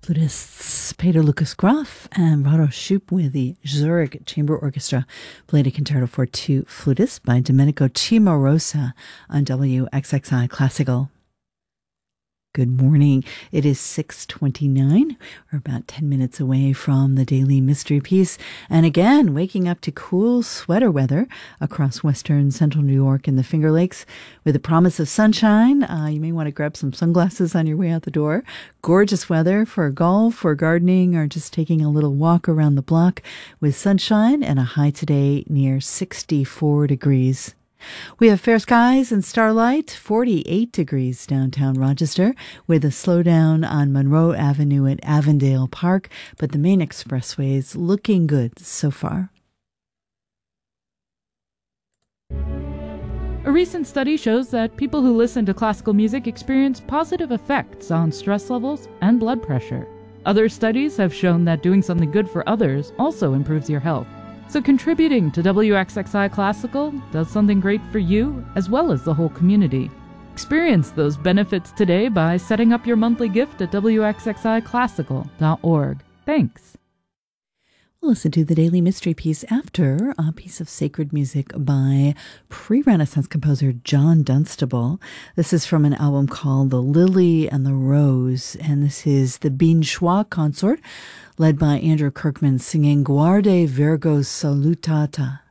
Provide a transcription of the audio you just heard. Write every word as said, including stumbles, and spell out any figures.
flutists Peter Lucas Graf and Rado Schupp with the Zurich Chamber Orchestra played a concerto for two flutists by Domenico Cimarosa on W X X I Classical. Good morning. It is six twenty-nine. We're about ten minutes away from the Daily Mystery Piece. And again, waking up to cool sweater weather across western central New York and the Finger Lakes with the promise of sunshine. Uh, you may want to grab some sunglasses on your way out the door. Gorgeous weather for golf or gardening or just taking a little walk around the block with sunshine and a high today near sixty-four degrees. We have fair skies and starlight, forty-eight degrees downtown Rochester, with a slowdown on Monroe Avenue at Avondale Park, but the main expressway is looking good so far. A recent study shows that people who listen to classical music experience positive effects on stress levels and blood pressure. Other studies have shown that doing something good for others also improves your health. So contributing to W X X I Classical does something great for you as well as the whole community. Experience those benefits today by setting up your monthly gift at W X X I classical dot org. Thanks. We'll listen to the Daily Mystery Piece after a piece of sacred music by pre-Renaissance composer John Dunstable. This is from an album called The Lily and the Rose, and this is the Bien Schwa Consort, led by Andrew Kirkman, singing Guarde Virgo Salutata.